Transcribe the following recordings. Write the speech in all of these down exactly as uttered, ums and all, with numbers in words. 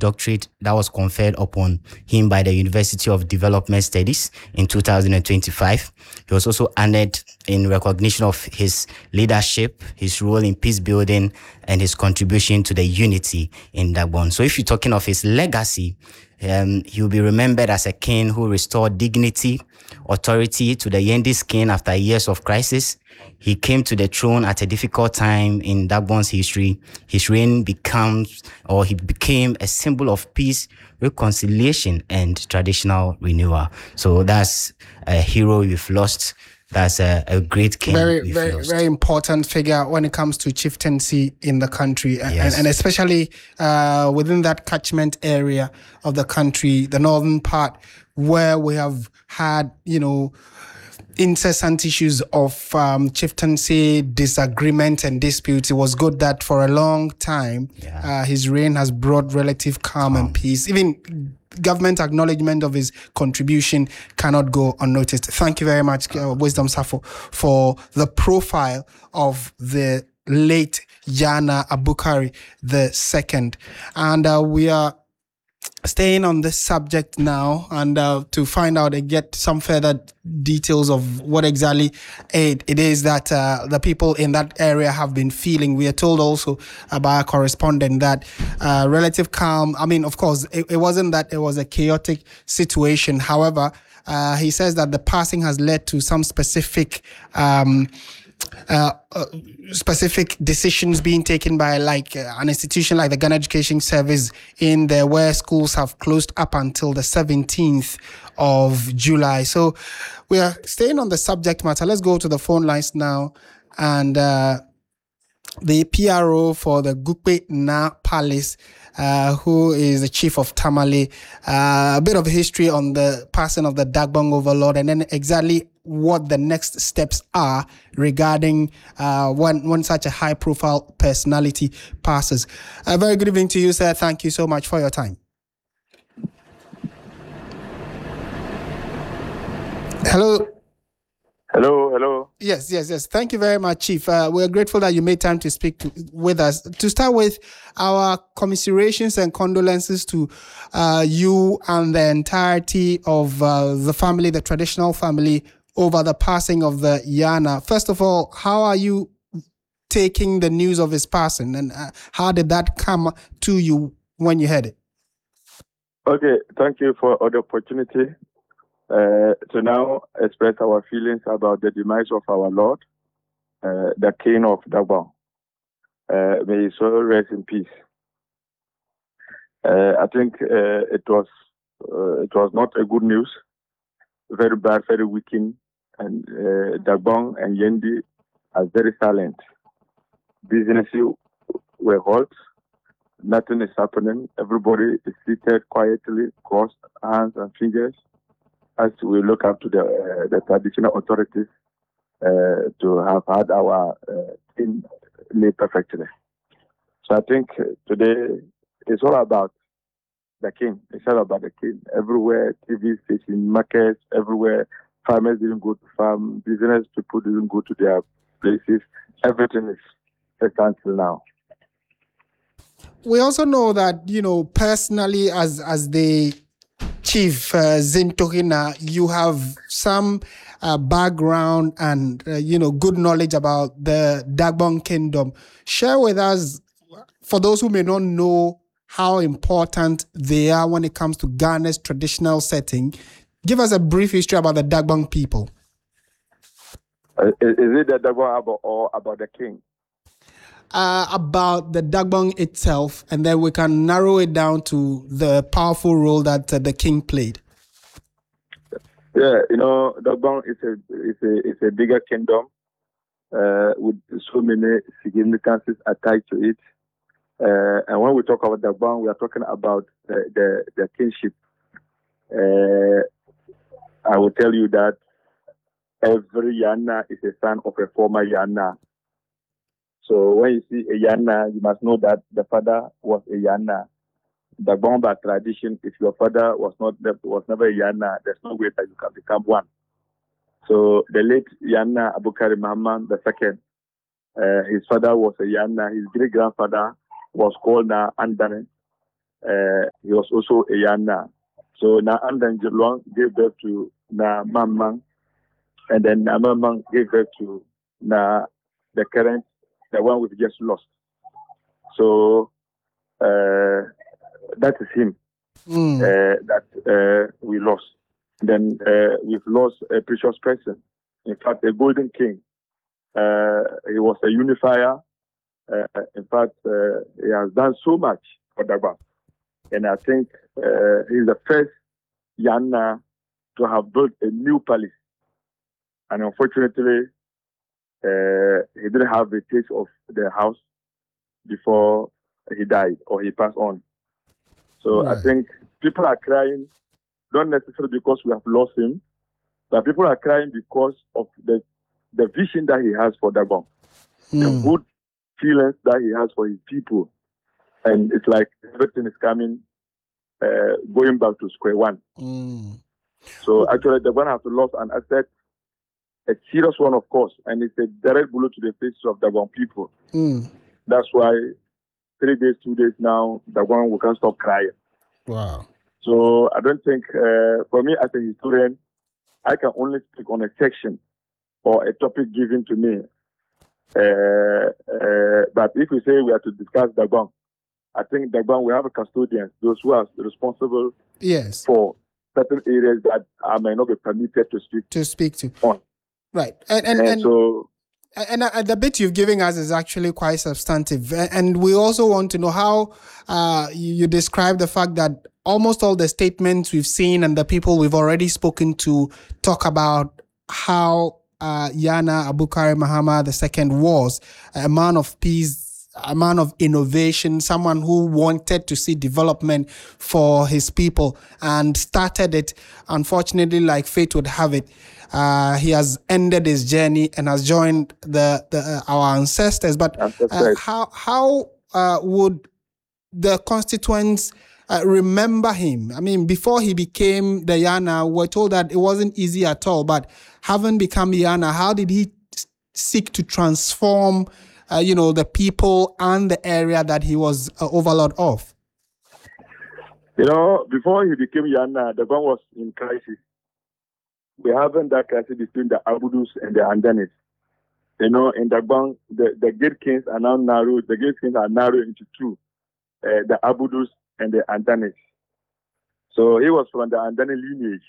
doctorate that was conferred upon him by the University of Development Studies in two thousand twenty-five. He was also honored in recognition of his leadership, his role in peace building, and his contribution to the unity in Dagbon. So if you're talking of his legacy, um, he'll be remembered as a king who restored dignity, authority to the Yendi's king after years of crisis. He came to the throne at a difficult time in Dagbon's history. His reign becomes, or he became a symbol of peace, reconciliation, and traditional renewal. So that's a hero we've lost. That's a, a great king. Very, very, lost. very important figure when it comes to chieftaincy in the country, yes. and, and especially uh, within that catchment area of the country, the northern part, where we have had, you know, incessant issues of um, chieftaincy, disagreement, and disputes. It was good that for a long time, yeah. uh, his reign has brought relative calm, calm and peace. Even government acknowledgement of his contribution cannot go unnoticed. Thank you very much, uh, Wisdom Safo, for the profile of the late Yana Abukari the second. And uh, we are staying on this subject now, and uh, to find out and get some further details of what exactly it, it is that uh, the people in that area have been feeling. We are told also by a correspondent that uh, relative calm, I mean, of course, it, it wasn't that it was a chaotic situation. However, uh, he says that the passing has led to some specific um, Uh, uh, specific decisions being taken by like uh, an institution like the Ghana Education Service in there, where schools have closed up until the seventeenth of July. So we are staying on the subject matter. Let's go to the phone lines now. And uh, the P R O for the Gukpe Na Palace, uh, who is the chief of Tamale, uh, a bit of history on the passing of the Dagbon overlord, and then exactly what the next steps are regarding uh, when, when such a high-profile personality passes. A very good evening to you, sir. Thank you so much for your time. Hello. Hello, hello. Yes, yes, yes. Thank you very much, Chief. Uh, we're grateful that you made time to speak to, with us. To start with, our commiserations and condolences to uh, you and the entirety of uh, the family, the traditional family, over the passing of the Yana. First of all, how are you taking the news of his passing, and uh, how did that come to you when you heard it? Okay, thank you for the opportunity uh, to now express our feelings about the demise of our Lord, uh, the King of Dagbon. Uh, may his soul rest in peace. Uh, I think uh, it was uh, it was not a good news, very bad, very weakened. And uh, Dagbon and Yendi are very silent. Businesses were halt. Nothing is happening. Everybody is seated quietly, crossed hands and fingers, as we look up to the uh, the traditional authorities uh, to have had our uh, king laid perfectly. So I think today it's all about the king. It's all about the king. Everywhere, T V stations, markets, everywhere. Farmers didn't go to farm. Business people didn't go to their places. Everything is a standstill now. We also know that, you know, personally, as as the chief, uh, Zintohina, you have some uh, background and, uh, you know, good knowledge about the Dagbon Kingdom. Share with us, for those who may not know how important they are when it comes to Ghana's traditional setting. Give us a brief history about the Dagbon people. Uh, is, is it the Dagbon about, or about the king? Uh, about the Dagbon itself, and then we can narrow it down to the powerful role that uh, the king played. Yeah, you know, Dagbon is a is a is a bigger kingdom uh, with so many significances attached to it. Uh, and when we talk about Dagbon, we are talking about the the, the kingship. Uh, I will tell you that every Yana is a son of a former Yana. So when you see a Yana, you must know that the father was a Yana. Dagbon by tradition, if your father was not was never a Yana, there's no way that you can become one. So the late Yana Abukari Mahaman the second, uh, his father was a Yana. His great grandfather was called uh, Andane. uh, he was also a Yana. So Na Andanjelong gave birth to Na Mamang, and then Na Mamang gave birth to Na the current, the one we've just lost. So uh, that is him mm. uh, that uh, we lost. Then uh, we've lost a precious person. In fact, a golden king. Uh, he was a unifier. Uh, in fact, uh, he has done so much for Dagbang. And I think uh, he's the first Yana to have built a new palace. And unfortunately, uh, he didn't have a taste of the house before he died or he passed on. So right. I think people are crying, not necessarily because we have lost him, but people are crying because of the, the vision that he has for Dagbang, mm. the good feelings that he has for his people. And it's like everything is coming, uh, going back to square one. Mm. So actually, Dagbang has lost an asset, a serious one, of course, and it's a direct blow to the faces of Dagbang people. Mm. That's why three days, two days now, Dagbang, we can't stop crying. Wow. So I don't think, uh, for me as a historian, I can only speak on a section or a topic given to me. Uh, uh, but if we say we are to discuss Dagbang, I think Dagbang, we have a custodian, those who are responsible yes. for certain areas that I may not be permitted to speak to speak to. On. Right. And, and, and, and so... And, and the bit you've given us is actually quite substantive. And we also want to know how uh, you, you describe the fact that almost all the statements we've seen and the people we've already spoken to talk about how uh, Yana Abukari Mahama the Second was a man of peace, a man of innovation, someone who wanted to see development for his people and started it. Unfortunately, like fate would have it, Uh, he has ended his journey and has joined the, the uh, our ancestors. But uh, how how uh, would the constituents uh, remember him? I mean, before he became the Yana, we're told that it wasn't easy at all. But having become Yana, how did he seek to transform, uh, you know, the people and the area that he was uh, overlord of? You know, before he became Yana, the Dagbang was in crisis. We haven't that crisis between the Abudus and the Andanis. You know, in Dagbang, the, the Gate Kings are now narrowed. The Gate Kings are narrowed into two, uh, the Abudus and the Andanis. So he was from the Andani lineage.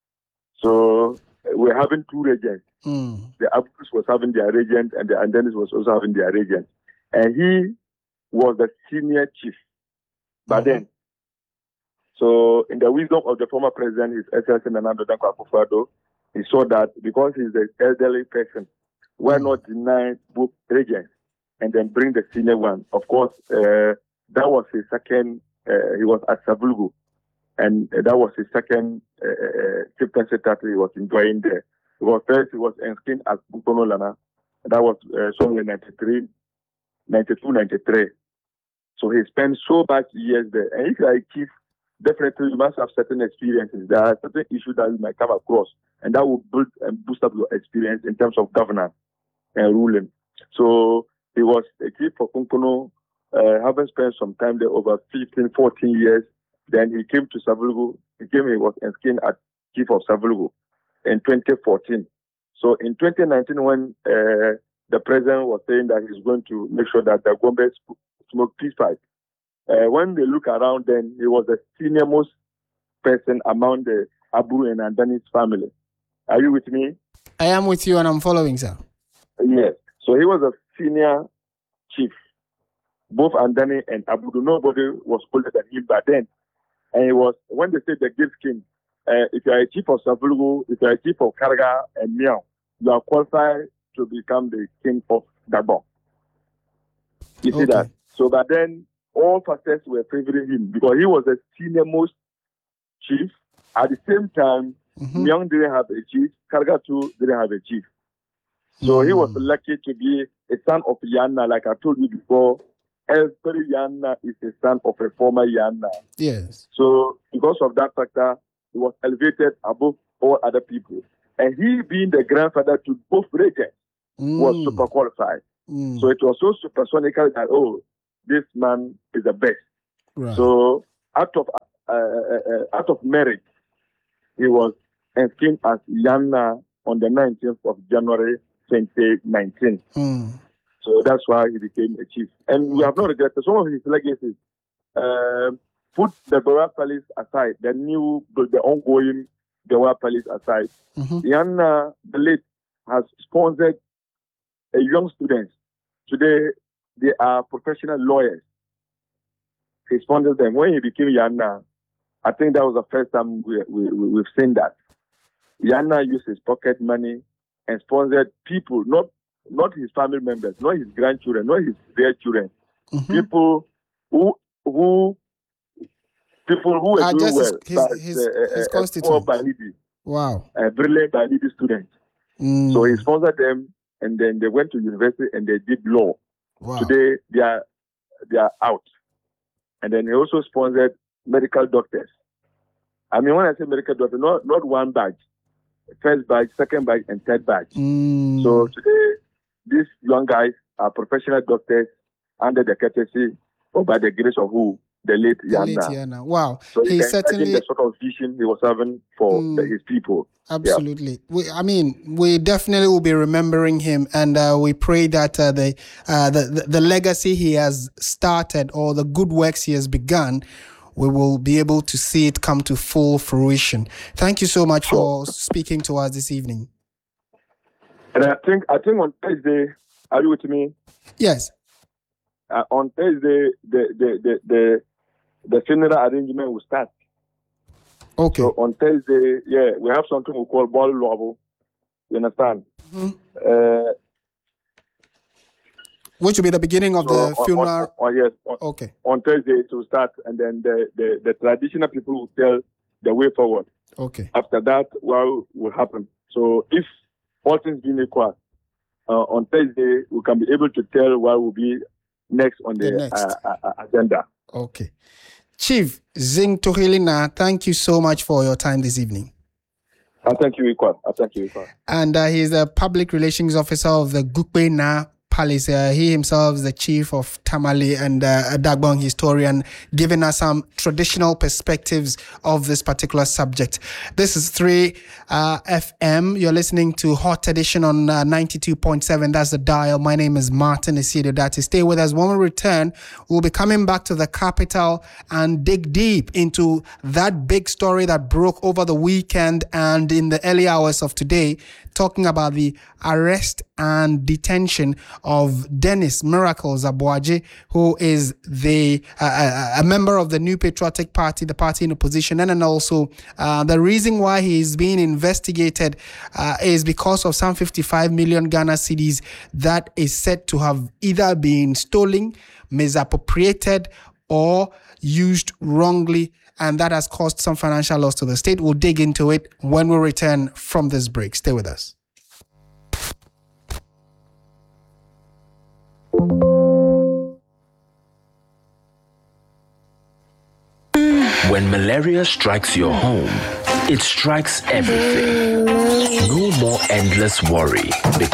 So uh, we're having two regents. Mm. The Abudus was having their regent and the Andanis was also having their regent. And he was the senior chief by mm-hmm. then. So, in the wisdom of the former president, His Excellency Nana Addo Dankwa Akufo-Addo, he saw that because he's an elderly person, why mm. not deny both regents and then bring the senior one? Of course, uh, that was his second, uh, he was at Savulgo, and that was his second uh, chieftaincy title he was enjoying there. Because first he was enskined as Bukono Lana, that was uh, somewhere ninety-three, ninety-two, ninety-three. So he spent so much years there. And if you are a chief, definitely you must have certain experiences. There are certain issues that you might come across, and that will build and boost up your experience in terms of governance and ruling. So he was a chief for Kunkuno, uh, having spent some time there over fifteen, fourteen years. Then he came to Savulgo. He came, he was enskined as chief of Savulgo in twenty fourteen. So in twenty nineteen, when uh, the president was saying that he's going to make sure that the Gombe smoke peace pipe, Uh, when they look around, then he was the senior most person among the Abu and Andani's family. Are you with me? I am with you and I'm following, sir. Yes. So he was a senior chief. Both Andani and Abu, nobody was older than him back then. And he was, when they say the Gate King, uh, if you are a chief of Savulgo, if you are a chief of Karga and Miao, you are qualified to become the king of Dagbang. You see okay. that? So back then, all facets were favoring him because he was the senior most chief. At the same time, mm-hmm. Myong didn't have a chief, Karga too didn't have a chief. So mm. he was lucky to be a son of Yana, like I told you before. Every Yana is a son of a former Yana. Yes. So because of that factor, he was elevated above all other people. And he being the grandfather to both regents mm. was super qualified. Mm. So it was so supersonical that, oh, this man is the best. Right. So out of uh, uh, out of merit, he was enslaved as Yana on the nineteenth of January twenty nineteen. Mm. So that's why he became a chief. And we have not regretted some of his legacies. Uh, put the Bewa Palace aside, the new, the ongoing Bewa Palace aside. Mm-hmm. Yana, the late, has sponsored a young students. Today, they are professional lawyers. He sponsored them. When he became Yana, I think that was the first time we, we, we, we've seen that. Yana used his pocket money and sponsored people, not not his family members, not his grandchildren, not his their children. Mm-hmm. People who who people who were uh, doing well. His, but, his, uh, his uh, constituent. Banidi, wow. a brilliant Banidi student. Mm. So he sponsored them, and then they went to university and they did law. Wow. Today they are they are out. And then he also sponsored medical doctors. I mean, when I say medical doctor, not not one badge. First badge, second badge, and third badge. Mm. So today, these young guys are professional doctors under the courtesy or by the grace of who? The late Yana. The late Yana. Wow. So he certainly the sort of vision he was having for mm. the, his people. Absolutely. Yeah. We, I mean, we definitely will be remembering him, and uh, we pray that uh, the, uh, the, the the legacy he has started or the good works he has begun, we will be able to see it come to full fruition. Thank you so much for speaking to us this evening. And I think I think on Thursday, are you with me? Yes. Uh, on Thursday, the the, the the the funeral arrangement will start. Okay. So on Thursday, yeah, we have something we call ball level. You understand? Mm-hmm. Uh, Which will be the beginning of so the funeral. On, on, on, yes. On, okay. On Thursday it will start, and then the, the, the traditional people will tell the way forward. Okay. After that, what will happen? So if all things being equal, uh, on Thursday we can be able to tell what will be next on the, the next. Uh, uh, agenda. Okay. Chief Zing Tohilina, thank you so much for your time this evening. I thank you, equal. I thank you, equal. And uh, he's a public relations officer of the Gukwe-Na Palace. Uh, he himself is the chief of Tamale and uh, a Dagbon historian, giving us some traditional perspectives of this particular subject. This is three uh, F M. You're listening to Hot Edition on uh, ninety-two point seven. That's the dial. My name is Martin Isidio-Dati. Stay with us. When we return, we'll be coming back to the capital and dig deep into that big story that broke over the weekend and in the early hours of today, talking about the arrest and detention of Dennis Miracles Abuaje, who is the uh, a member of the New Patriotic Party, the party in opposition, and then also uh, the reason why he is being investigated uh, is because of some fifty-five million Ghana cedis that is said to have either been stolen, misappropriated, or used wrongly, and that has caused some financial loss to the state. We'll dig into it when we return from this break. Stay with us. When malaria strikes your home, it strikes everything. No more endless worry.